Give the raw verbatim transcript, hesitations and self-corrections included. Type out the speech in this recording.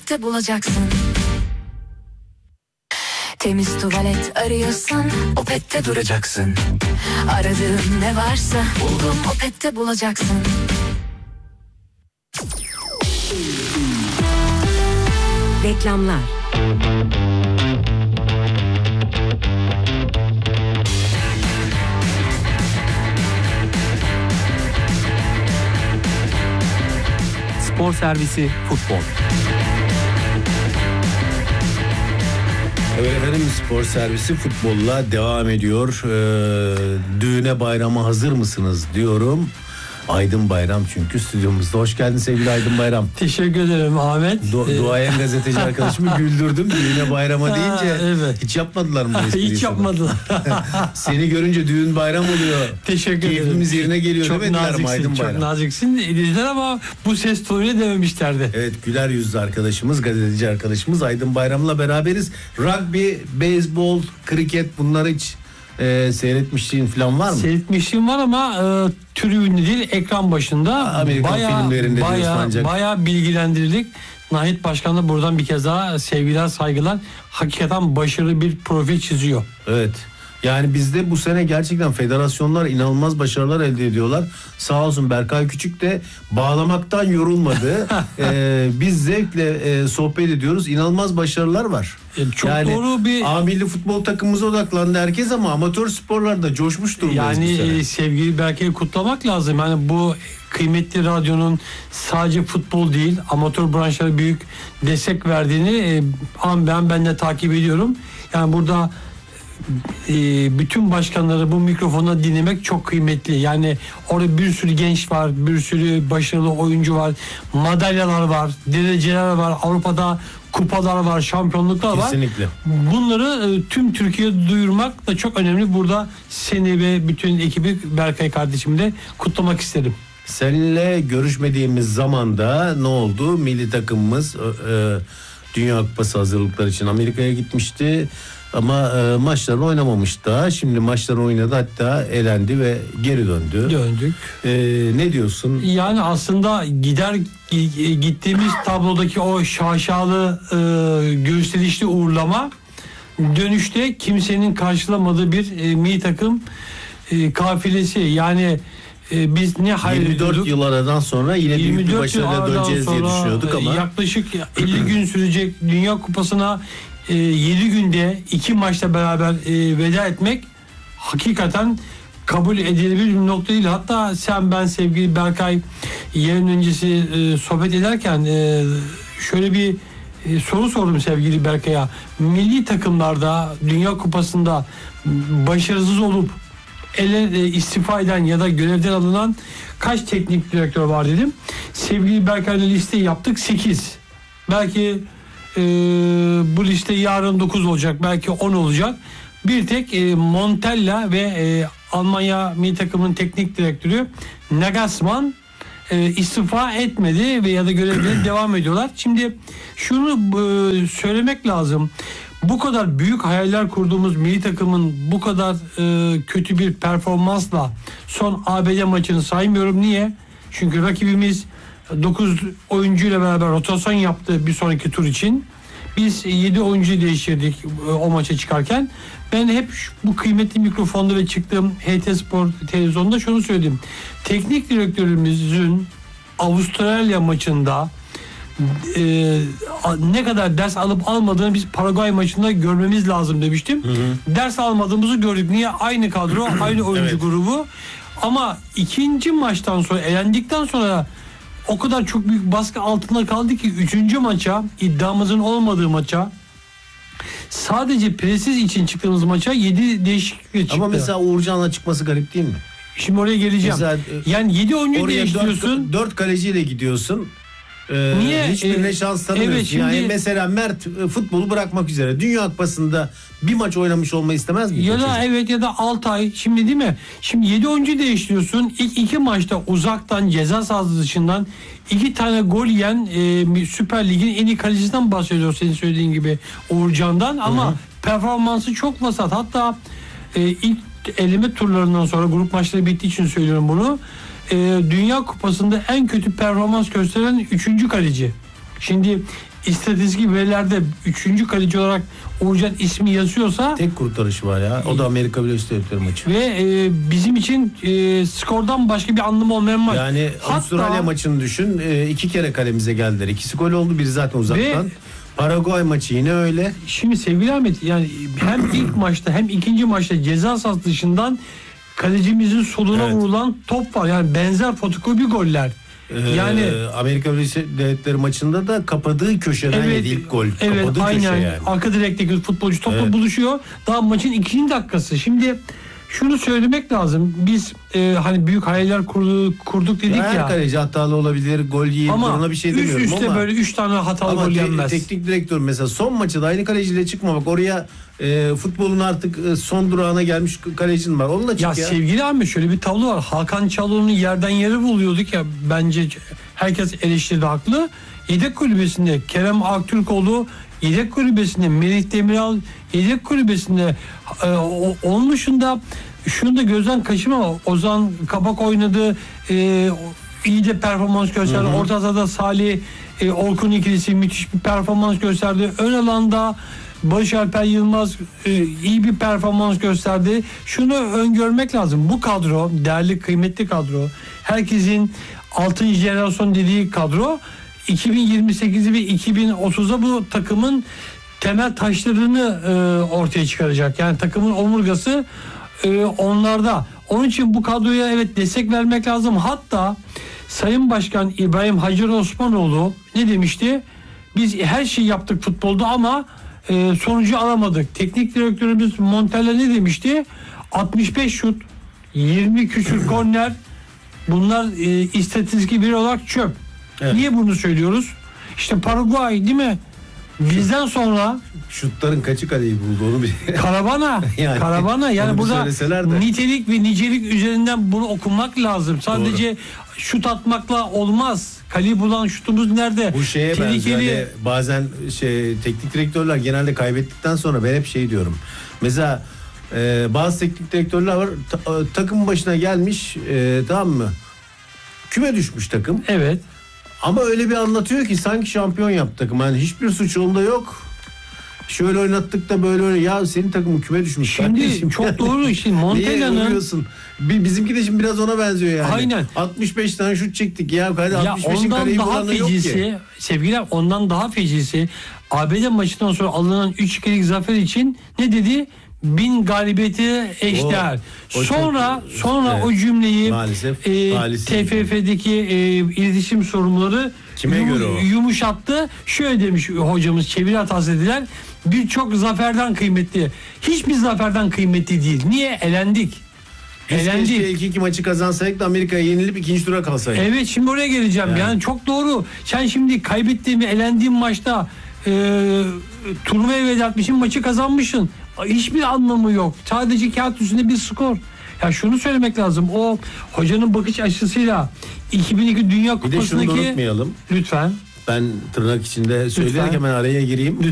Opet'te bulacaksın. Temiz tuvalet arıyorsan Opet'te duracaksın. Aradığın ne varsa buldum Opet'te bulacaksın. Reklamlar. Spor Servisi Futbol. Evet efendim, Spor Servisi Futbol'la devam ediyor. Ee, düğüne bayrama hazır mısınız diyorum. Aydın Bayram çünkü stüdyomuzda. Hoş geldin sevgili Aydın Bayram. Teşekkür ederim Ahmet. Du- ee... Duayen gazeteci arkadaşımı güldürdüm. Düğüne bayrama deyince evet. Hiç yapmadılar mı? Hiç yapmadılar. Seni görünce düğün bayram oluyor. Teşekkür ederim. Keyfimiz yerine geliyor çok demediler mi Aydın çok Bayram? Çok naziksin dediler ama bu ses tonuyla dememişlerdi. Evet, güler yüzlü arkadaşımız, gazeteci arkadaşımız Aydın Bayram'la beraberiz. Rugby, beyzbol, kriket, bunları hiç e, seyretmişliğin falan var mı? Seyretmişliğim var ama e, tribünde değil, ekran başında. Amerikan bayağı, filmlerinde bayağı, ancak. bayağı bilgilendirildik. Nahit Başkan'la buradan bir kez daha sevgiler, saygılar. Hakikaten başarılı bir profil çiziyor. Evet. Yani bizde bu sene gerçekten federasyonlar inanılmaz başarılar elde ediyorlar. Sağ olsun Berkay Küçük de bağlamaktan yorulmadı. ee, biz zevkle e, sohbet ediyoruz. İnanılmaz başarılar var. E, çok yani, doğru bir... A milli futbol takımımıza odaklandı herkes ama amatör sporlarda coşmuş durumdayız. Yani e, sevgili Berkay'ı kutlamak lazım. Yani bu kıymetli radyonun sadece futbol değil, amatör branşlara büyük destek verdiğini e, an ben ben de takip ediyorum. Yani burada bütün başkanları bu mikrofonda dinlemek çok kıymetli. Yani orada bir sürü genç var, bir sürü başarılı oyuncu var, madalyalar var, dereceler var, Avrupa'da kupalar var, şampiyonluklar var. Kesinlikle. Bunları tüm Türkiye'ye duyurmak da çok önemli. Burada seni ve bütün ekibi, Berkay kardeşimi de kutlamak isterim. Seninle görüşmediğimiz zamanda ne oldu? Milli takımımız e, Dünya Kupası hazırlıkları için Amerika'ya gitmişti. Ama e, maçlarını oynamamış daha. Şimdi maçlarını oynadı, hatta elendi ve geri döndü. Döndük. E, ne diyorsun? Yani aslında gider gittiğimiz tablodaki o şaşalı e, gösterişli uğurlama dönüşte kimsenin karşılamadığı bir e, milli takım e, kafilesi. Yani e, biz ne hayal yirmi dört yıl aradan sonra yine büyük bir başarıyla döneceğiz diye düşünüyorduk ama yaklaşık elli gün sürecek Dünya Kupası'na yedi günde iki maçla beraber e, veda etmek hakikaten kabul edilebilir bir nokta değil. Hatta sen, ben, sevgili Berkay yayın öncesi e, sohbet ederken e, şöyle bir e, soru sordum sevgili Berkay'a. Milli takımlarda Dünya Kupası'nda başarısız olup ele e, istifa eden ya da görevden alınan kaç teknik direktör var dedim. Sevgili Berkay'la listeyi yaptık, sekiz. Belki Ee, bu liste yarın dokuz olacak, belki on olacak. Bir tek e, Montella ve e, Almanya milli takımının teknik direktörü Nagelsmann e, istifa etmedi ve ya da görevleri devam ediyorlar. Şimdi şunu e, söylemek lazım. Bu kadar büyük hayaller kurduğumuz milli takımın bu kadar e, kötü bir performansla son A B D maçını saymıyorum. Niye? Çünkü rakibimiz dokuz oyuncuyla beraber rotasyon yaptı bir sonraki tur için. Biz yedi oyuncuyu değiştirdik o maça çıkarken. Ben hep bu kıymetli mikrofonda ve çıktığım H T Spor televizyonda şunu söyledim. Teknik direktörümüzün Avustralya maçında e, ne kadar ders alıp almadığını biz Paraguay maçında görmemiz lazım demiştim. Hı hı. Ders almadığımızı gördük. Niye? Aynı kadro, aynı oyuncu evet. grubu. Ama ikinci maçtan sonra, elendikten sonra o kadar çok büyük baskı altında kaldı ki üçüncü maça, iddiamızın olmadığı maça, sadece presiz için çıktığımız maça yedi değişiklikle çıktı. Ama mesela Uğurcan'la çıkması garip değil mi? Şimdi oraya geleceğim. Mesela, yani yedi oyuncu değiştiriyorsun. dört kaleciyle gidiyorsun. Ee, Niye? Hiçbirine ee, şans tanımıyorsun. Evet, şimdi, yani mesela Mert futbolu bırakmak üzere Dünya Kupası'nda bir maç oynamış olmayı istemez mi? Ya da evet, ya da Altay. Şimdi değil mi? Şimdi yedi oyuncu değiştiriyorsun. İlk iki maçta uzaktan, ceza sahası dışından iki tane gol yiyen e, Süper Lig'in en iyi kalecisinden bahsediyor senin söylediğin gibi, Uğurcan'dan. Ama Hı-hı. performansı çok vasat. Hatta e, ilk eleme turlarından sonra, grup maçları bittiği için söylüyorum bunu. E, Dünya Kupası'nda en kötü performans gösteren üçüncü kaleci. Şimdi istatistik verilerde üçüncü kaleci olarak Uğurcan ismi yazıyorsa Tek kurtarışı var ya. O da Amerika Birleşik Devletleri maçı. ve e, bizim için e, skordan başka bir anlamı olmayan maç. Yani Hatta- Avustralya maçını düşün. E, iki kere kalemize geldiler. İkisi gol oldu. Biri zaten uzaktan. Ve- Paraguay maçı yine öyle. Şimdi sevgili Ahmet, yani hem ilk maçta hem ikinci maçta ceza sahası dışından kalecimizin soluna Evet. vurulan top var. Yani benzer fotokopi goller. Ee, Yani Amerika Birleşik Devletleri maçında da kapadığı köşeden evet, yedi ilk gol. evet, Kapadığı köşe aynen. yani. Arka direkteki futbolcu topla Evet. buluşuyor. Daha maçın ikinci dakikası. Şimdi şunu söylemek lazım. Biz e, hani büyük hayaller kurduk, kurduk dedik Her ya. kaleci hatalı olabilir, gol yiyebilir, Ama ona bir şey üst demiyorum üste ama. böyle üç tane hatalı Ama gol te- yenmez. teknik direktör mesela son maçta da aynı kaleciyle çıkmamak. Oraya e, futbolun artık e, son durağına gelmiş kalecin var. Onunla çık Ya, ya. sevgili Ahmet, şöyle bir tablo var. Hakan Çalhanoğlu'nu yerden yere buluyorduk ya, bence herkes eleştirdi, haklı. Yedek kulübesinde Kerem Aktürkoğlu, yedek kulübesinde Melih Demiral, yedek kulübesinde e, o- onun dışında şunu da gözden kaçırma, Ozan Kabak oynadı, e, iyi de performans gösterdi. Orta sahada Salih e, Orkun ikilisi müthiş bir performans gösterdi. Ön alanda Barış Alper Yılmaz e, iyi bir performans gösterdi. Şunu öngörmek lazım. Bu kadro, değerli kıymetli kadro, herkesin altıncı jenerasyon dediği kadro, iki bin yirmi sekiz ve iki bin otuzda bu takımın temel taşlarını e, ortaya çıkaracak. Yani takımın omurgası e, onlarda. Onun için bu kadroya evet destek vermek lazım. Hatta Sayın Başkan İbrahim Hacer Osmanoğlu ne demişti? Biz her şeyi yaptık futbolda ama e, sonucu alamadık. Teknik direktörümüz Montella ne demişti? altmış beş şut, yirmi küsür korner, bunlar e, istatistik bir olarak çöp. Evet. Niye bunu söylüyoruz? İşte Paraguay değil mi? Bizden sonra Şutların kaçı kaleyi buldu onu bir. Karavana, Yani, Karavana yani onu bir burada söyleseler de. nitelik ve nicelik üzerinden bunu okumak lazım. Sadece şut atmakla olmaz. Kaleyi bulan şutumuz nerede? Bu şeye benziyor. Tehlikeli. Hani bazen şey teknik direktörler genelde kaybettikten sonra ben hep şey diyorum. Mesela e, bazı teknik direktörler var ta- e, takım başına gelmiş e, tamam mı? Küme düşmüş takım. Evet. Ama öyle bir anlatıyor ki sanki şampiyon yaptı takım. Yani hiçbir suç onda yok. Şöyle oynattık da böyle öyle. Ya senin takımın küme düşmüş. Şimdi kardeşim. çok doğru. Şimdi Niye Montella'nın övüyorsun? Bi- Bizimki de şimdi biraz ona benziyor yani. Aynen. altmış beş tane şut çektik ya. Hadi ya altmış beşin ondan kaleyi daha bulanı yok ki. fecisi, sevgiler, ondan daha fecisi A B D maçından sonra alınan üç ikilik zafer için ne dedi? Bin galibiyeti eşdeğer. O- o sonra çok- sonra evet. o cümleyi Maalesef e, talihsiz. T F F'deki e, iletişim sorumluları Kime göre o? yumuşattı. Şöyle demiş hocamız, çeviri hatası dediler. Birçok zaferden kıymetli. Hiçbir zaferden kıymetli değil. Niye? Elendik. Biz Elendik. keşke ilk iki maçı kazansaydık da Amerika'ya yenilip ikinci tura kalsaydık. Evet, şimdi oraya geleceğim. Yani, Yani. çok doğru. Sen şimdi kaybettiğin ve elendiğin maçta e, turnuvaya veda etmişsin, maçı kazanmışsın. Hiçbir anlamı yok. Sadece kağıt üstünde bir skor. Ya şunu söylemek lazım. O hocanın bakış açısıyla iki bin iki Dünya Bir de şunu da Kupası'ndaki unutmayalım. lütfen Ben tırnak içinde söyleyerek Lütfen. hemen araya gireyim.